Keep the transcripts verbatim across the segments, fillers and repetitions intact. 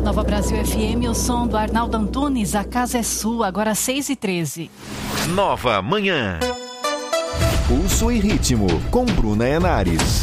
Nova Brasil F M, o som do Arnaldo Antunes, a casa é sua, agora seis e treze. Nova Manhã. Pulso e ritmo, com Bruna Henares.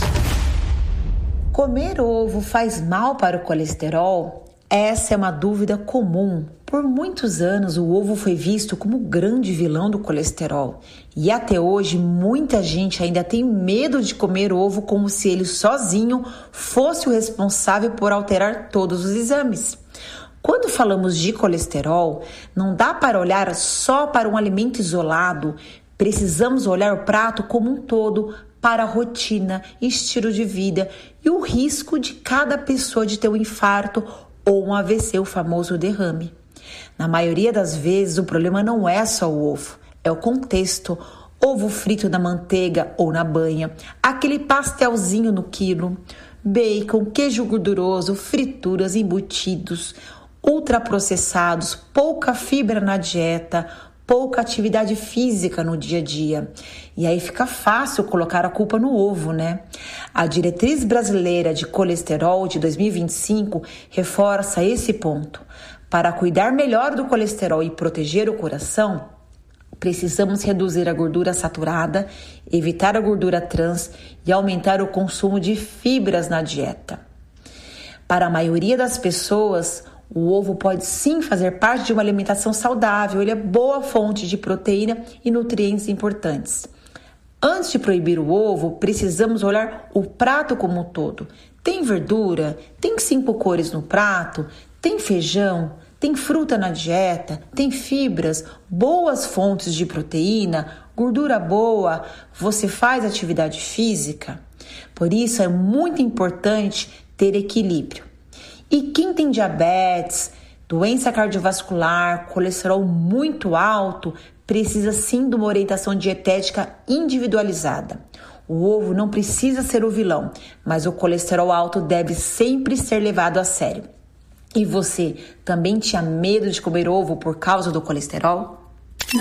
Comer ovo faz mal para o colesterol? Essa é uma dúvida comum. Por muitos anos, o ovo foi visto como o grande vilão do colesterol. E até hoje, muita gente ainda tem medo de comer ovo como se ele sozinho fosse o responsável por alterar todos os exames. Quando falamos de colesterol, não dá para olhar só para um alimento isolado. Precisamos olhar o prato como um todo, para a rotina, estilo de vida e o risco de cada pessoa de ter um infarto ou um A V C, o famoso derrame. Na maioria das vezes, o problema não é só o ovo, é o contexto. Ovo frito na manteiga ou na banha, aquele pastelzinho no quilo, bacon, queijo gorduroso, frituras, embutidos, ultraprocessados, pouca fibra na dieta, pouca atividade física no dia a dia. E aí fica fácil colocar a culpa no ovo, né? A Diretriz Brasileira de Colesterol de dois mil e vinte e cinco reforça esse ponto. Para cuidar melhor do colesterol e proteger o coração, precisamos reduzir a gordura saturada, evitar a gordura trans e aumentar o consumo de fibras na dieta. Para a maioria das pessoas, o ovo pode sim fazer parte de uma alimentação saudável, ele é boa fonte de proteína e nutrientes importantes. Antes de proibir o ovo, precisamos olhar o prato como um todo. Tem verdura? Tem cinco cores no prato? Tem feijão? Tem fruta na dieta? Tem fibras? Boas fontes de proteína? Gordura boa? Você faz atividade física? Por isso é muito importante ter equilíbrio. E quem tem diabetes, doença cardiovascular, colesterol muito alto, precisa sim de uma orientação dietética individualizada. O ovo não precisa ser o vilão, mas o colesterol alto deve sempre ser levado a sério. E você também tinha medo de comer ovo por causa do colesterol?